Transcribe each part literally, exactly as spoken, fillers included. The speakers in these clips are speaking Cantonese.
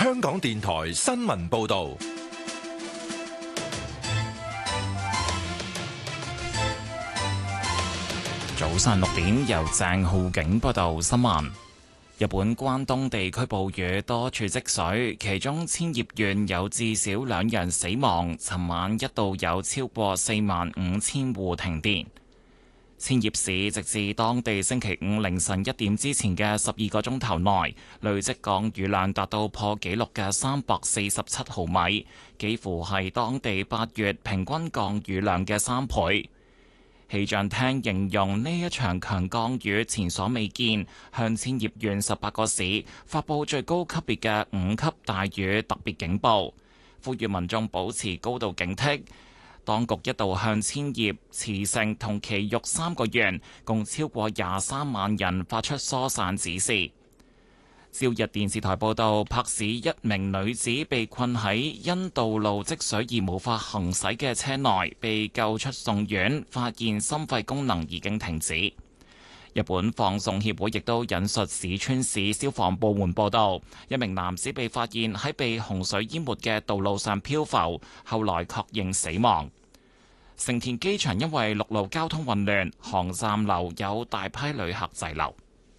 香港電台新聞報道。 早上六點，由鄭浩景報道新聞。日本關東地區暴雨多處積水，其中千葉縣有至少兩人死亡。尋晚一度有超過四萬五千戶停電。千葉市直至當地星期五凌晨一點之前嘅十二個鐘頭內，累積降雨量達到破紀錄嘅三百四十七毫米，幾乎係當地八月平均降雨量嘅三倍。氣象廳形容呢一場強降雨前所未見，向千葉縣十八個市發佈最高級別嘅五級大雨特別警報，呼籲民眾保持高度警惕。當局一度向千葉、茨城同埼玉三個縣共超過廿三萬人發出疏散指示。朝日電視台報道，柏市一名女子被困喺因道路積水而無法行駛嘅車內，被救出送院，發現心肺功能已經停止。日本放送協會亦都引述市川市消防部門報道，一名男子被發現喺被洪水淹沒嘅道路上漂浮，後來確認死亡。成田機場因為陸路交通混亂，航站樓有大批旅客滯留。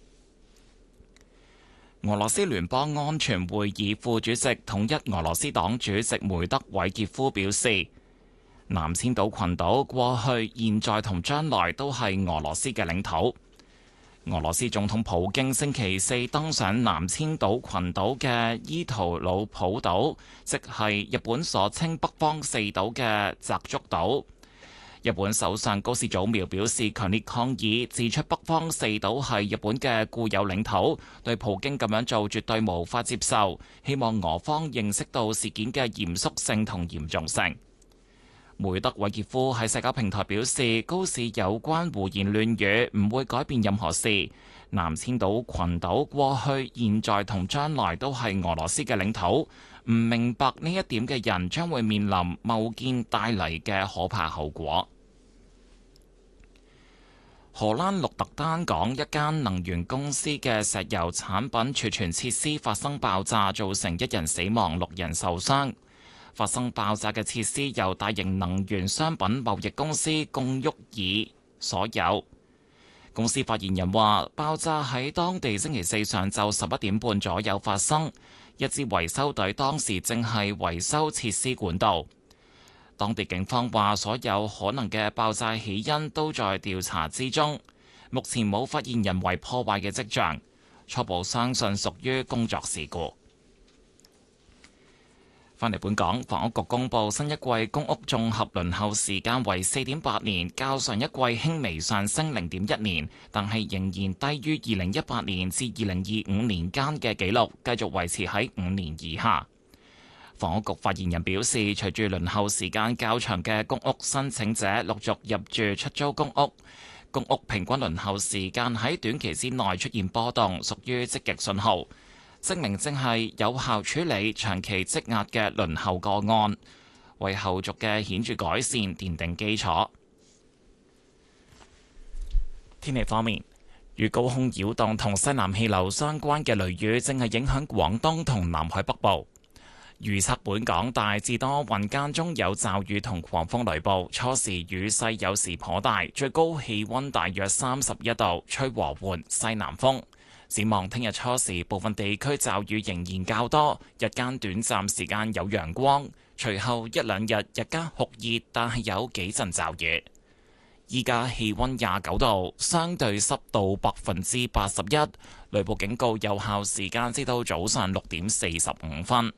俄羅斯聯邦安全會議副主席、統一俄羅斯黨主席梅德韋傑夫表示，南千島群島過去、現在同將來都係俄羅斯嘅領土。俄羅斯總統普京星期四登上南千島群島嘅伊圖魯普島，即係日本所稱北方四島嘅澤竹島。日本首相高市早苗表示強烈抗議，指出北方四島係日本嘅固有領土，對普京咁樣做絕對無法接受，希望俄方認識到事件嘅嚴肅性同嚴重性。梅德韋傑夫喺社交平台表示，高市有關胡言亂語唔會改變任何事。南千島群島過去、現在同將來都係俄羅斯嘅領土，唔明白呢一點嘅人將會面臨貿建帶嚟嘅可怕後果。荷蘭鹿特丹港一間能源公司嘅石油產品儲存設施發生爆炸，造成一人死亡、六人受傷。發生爆炸嘅設施由大型能源商品貿易公司貢沃爾所有。公司發言人話，爆炸喺當地星期四上晝十一點半左右發生，一支維修隊當時正係維修設施管道。當地警方話，所有可能嘅爆炸起因都在調查之中，目前冇發現人為破壞嘅跡象，初步相信屬於工作事故。返嚟本港，房屋局公布新一季公屋綜合輪候時間為四點八年，較上一季輕微上升零點一年，但係仍然低於二零一八年至二零二五年間嘅紀錄，繼續維持喺五年以下。房屋局發言人表示，隨住輪候時間較長嘅公屋申請者陸續入住出租公屋，公屋平均輪候時間喺短期之內出現波動，屬於積極信號，證明正係有效處理長期積壓嘅輪候個案，為後續嘅顯著改善奠定基礎。天氣方面，與高空擾動同西南氣流相關嘅雷雨正係影響廣東同南海北部。預測本港大致多雲，間中有驟雨同狂風雷暴，初時雨勢有時頗大，最高氣溫大約三十一度，吹和緩西南風。展望聽日初時，部分地區驟雨仍然較多，日間短暫時間有陽光，隨後一兩日日間酷熱，但係有幾陣驟雨。依家氣溫廿九度，相對濕度百分之八十一，雷暴警告有效時間至到早上六點四十五分。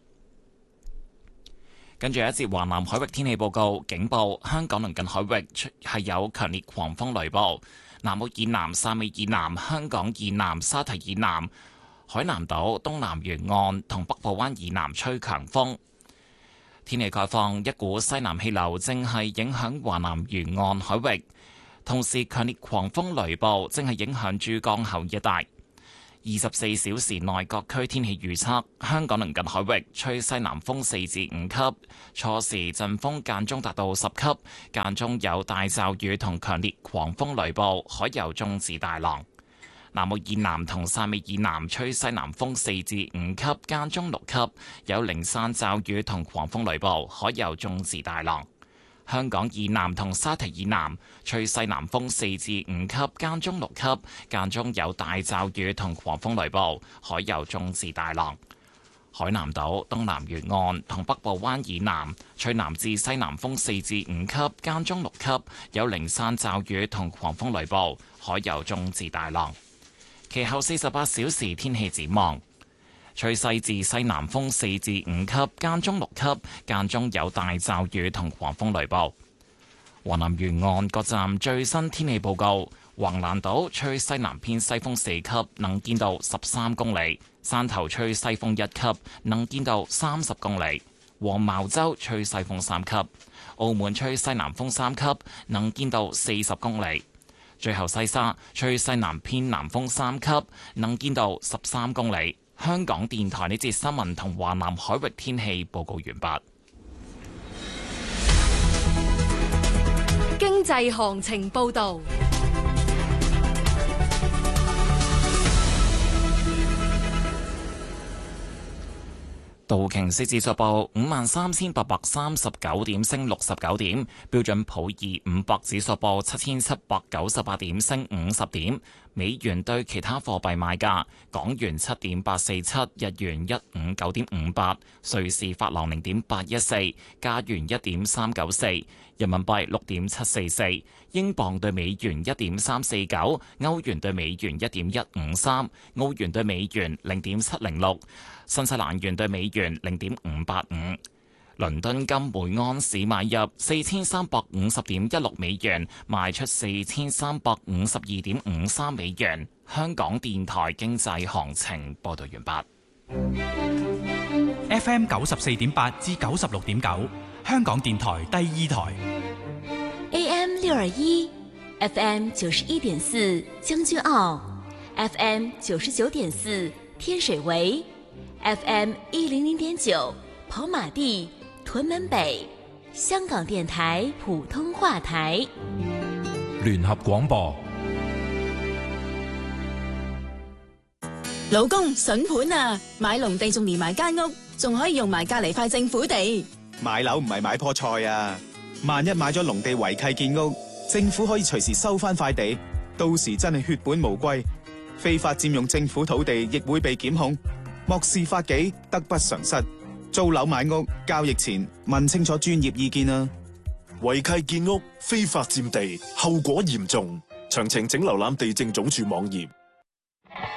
跟住一節華南海域天氣報告，警報：香港鄰近海域係有強烈狂風雷暴，南澳以南、汕尾以南、香港以南、沙堤以南、海南島東南沿岸同北部灣以南吹強風。天氣概況：一股西南氣流正係影響華南沿岸海域，同時強烈狂風雷暴正係影響珠江口一帶。二十四小時內各區天氣預測：香港鄰近海域吹西南風四至五級，初時陣風間中達到十級，間中有大驟雨同強烈狂風雷暴，海有中至大浪。 南澳以南同汕尾以南吹西南風四至五級，間中六級，有零散驟雨同狂風雷暴，海有中至大浪。香港以南同沙堤以南吹西南風四至五級，間中六級，間中有大驟雨同狂風雷暴，海有中至大浪。海南島東南沿岸同北部灣以南吹南至西南風四至五級，間中六級，有零散驟雨同狂風雷暴，海有中至大浪。其後四十八小時天氣展望：吹西至西南風四至五級，間中六級，間中有大驟雨同狂風雷暴。華南沿岸各站最新天氣報告：橫瀾島吹西南偏西風四級，能見度十三公里；汕頭吹西風一級，能見度三十公里；黃茅洲吹西風三級；澳門吹西南風三級，能見度四十公里。最後西沙吹西南偏南風三級，能見度十三公里。香港電台呢節新聞同華南海域天氣報告完畢。 經濟行情報導。 道瓊斯指數報五萬三千八百三十九點，升六十九點；標準普爾五百指數報七千七百九十八點，升五十點。美元對其他貨幣賣價：港元七點八四七，日元一五九點五八，瑞士法郎零點八一四，加元一點三九四，人民幣六點七四四，英鎊對美元一點三四九，歐元對美元一點一五三，澳元對美元零點七零六，新西蘭元對美元零點五八五。倫敦金每安士買入四千三百五十點一六美元，賣出四千三百五十二點五三美元。香港電台經濟行情報道完畢。 F M 九十四點八至九十六點九，香港電台第二台。 A M 六二一 ，F M 九十一點四將軍澳 ，F M 九十九點四天水圍 ，F M 一零零點九跑馬地。屯門北，香港電台普通話台， 聯合廣播。 老公筍盤啊，買農地仲連埋間屋，仲可以用埋隔籬塊政府地。 買樓唔係買棵菜啊，萬一買咗農地違契建屋，政府可以隨時收翻塊地，到時真係血本無歸，非法佔用政府土地亦會被檢控，漠視法紀，得不償失。租樓買屋交易前問清楚專業意見啊！ 違契建屋、非法佔地，後果嚴重。詳情請瀏覽地政總署網頁。